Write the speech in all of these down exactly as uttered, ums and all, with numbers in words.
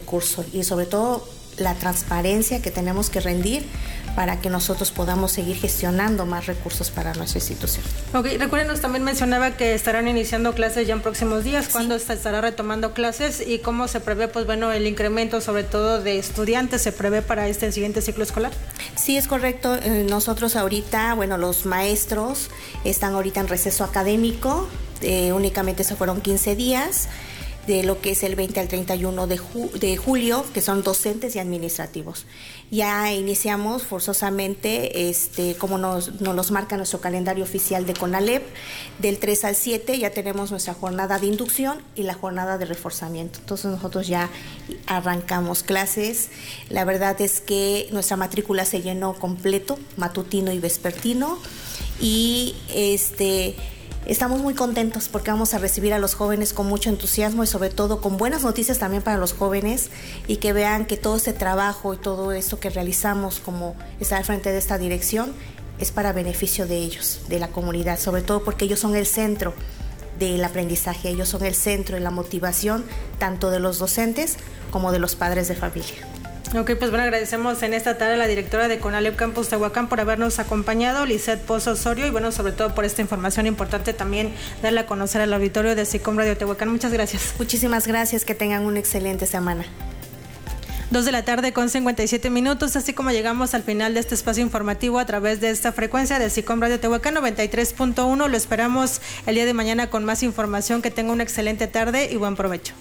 recurso y sobre todo la transparencia que tenemos que rendir para que nosotros podamos seguir gestionando más recursos para nuestra institución. Ok, recuérdenos, también mencionaba que estarán iniciando clases ya en próximos días. ¿Cuándo sí. estará retomando clases y cómo se prevé, pues bueno, el incremento sobre todo de estudiantes se prevé para este siguiente ciclo escolar? Sí, es correcto. Nosotros ahorita, bueno, los maestros están ahorita en receso académico, eh, únicamente se fueron quince días. De lo que es el veinte al treinta y uno de, ju- de julio, que son docentes y administrativos. Ya iniciamos forzosamente, este, como nos, nos los marca nuestro calendario oficial de CONALEP, del tres al siete ya tenemos nuestra jornada de inducción y la jornada de reforzamiento. Entonces nosotros ya arrancamos clases. La verdad es que nuestra matrícula se llenó completo, matutino y vespertino, y este... estamos muy contentos porque vamos a recibir a los jóvenes con mucho entusiasmo y sobre todo con buenas noticias también para los jóvenes, y que vean que todo este trabajo y todo esto que realizamos como estar al frente de esta dirección es para beneficio de ellos, de la comunidad, sobre todo porque ellos son el centro del aprendizaje, ellos son el centro de la motivación tanto de los docentes como de los padres de familia. Ok, pues bueno, agradecemos en esta tarde a la directora de CONALEP Campus Tehuacán por habernos acompañado, Lisette Pozo Osorio, y bueno, sobre todo por esta información importante también darle a conocer al auditorio de SICOM Radio Tehuacán. Muchas gracias. Muchísimas gracias, que tengan una excelente semana. Dos de la tarde con cincuenta y siete minutos, así como llegamos al final de este espacio informativo a través de esta frecuencia de SICOM Radio Tehuacán noventa y tres punto uno. Lo esperamos el día de mañana con más información. Que tenga una excelente tarde y buen provecho.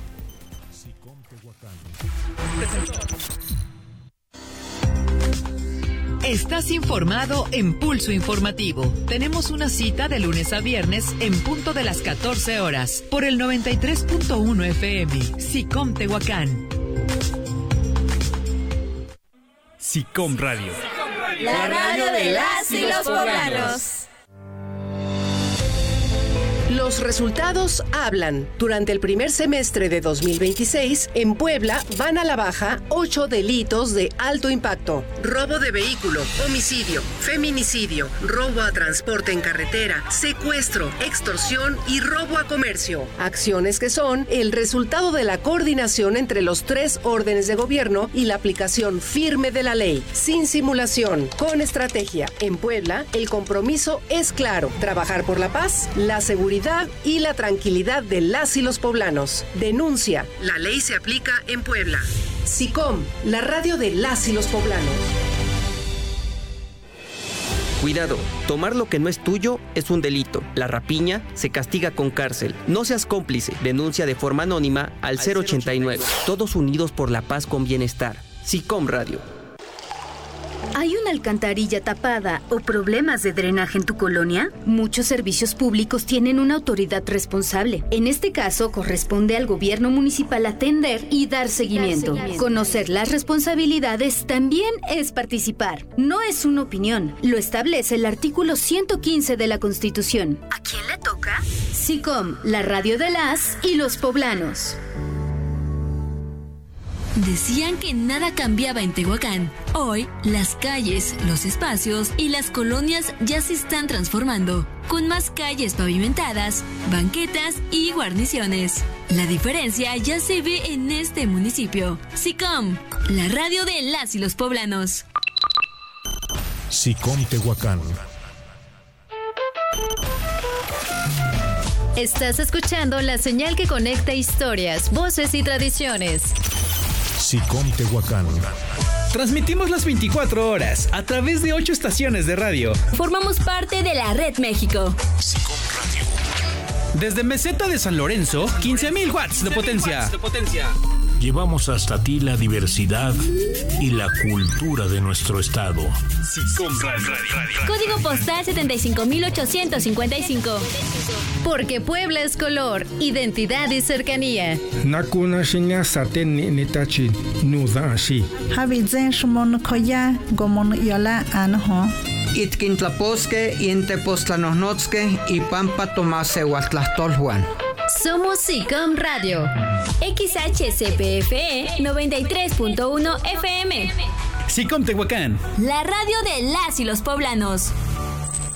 Estás informado en Pulso Informativo. Tenemos una cita de lunes a viernes en punto de las catorce horas por el noventa y tres punto uno F M. SICOM Tehuacán. SICOM Radio. La radio de las y los poblanos. Los resultados hablan. Durante el primer semestre de dos mil veintiséis, en Puebla van a la baja ocho delitos de alto impacto: robo de vehículo, homicidio, feminicidio, robo a transporte en carretera, secuestro, extorsión y robo a comercio. Acciones que son el resultado de la coordinación entre los tres órdenes de gobierno y la aplicación firme de la ley, sin simulación, con estrategia. En Puebla, el compromiso es claro: trabajar por la paz, la seguridad y la tranquilidad de las y los poblanos. Denuncia: la ley se aplica en Puebla. SICOM, la radio de las y los poblanos. Cuidado, tomar lo que no es tuyo es un delito. La rapiña se castiga con cárcel. No seas cómplice. Denuncia de forma anónima al cero ochenta y nueve. Todos unidos por la paz con bienestar. SICOM Radio. ¿Hay una alcantarilla tapada o problemas de drenaje en tu colonia? Muchos servicios públicos tienen una autoridad responsable. En este caso, corresponde al gobierno municipal atender y dar seguimiento. Conocer las responsabilidades también es participar. No es una opinión. Lo establece el artículo ciento quince de la Constitución. ¿A quién le toca? SICOM, la radio de las y los poblanos. Decían que nada cambiaba en Tehuacán. Hoy, las calles, los espacios y las colonias ya se están transformando, con más calles pavimentadas, banquetas y guarniciones. La diferencia ya se ve en este municipio. SICOM, la radio de las y los poblanos. SICOM Tehuacán. Estás escuchando la señal que conecta historias, voces y tradiciones. SICOM Tehuacán. Transmitimos las veinticuatro horas a través de ocho estaciones de radio. Formamos parte de la Red México. SICOM Radio. Desde Meseta de San Lorenzo, quince mil watts de potencia. Llevamos hasta ti la diversidad y la cultura de nuestro estado. SICOM Radio. Código postal setenta y cinco mil ochocientos cincuenta y cinco. Porque Puebla es color, identidad y cercanía. Nakuna shinya saten ni nitachi nuda shi. Habizen shmon koya gomon yola anho. Itquintlaposque, Intepostlanosnotzque y Pampa Tomase Huatlastolhuan. Somos SICOM Radio. X H C P F E noventa y tres punto uno F M. SICOM Tehuacán. La radio de las y los poblanos.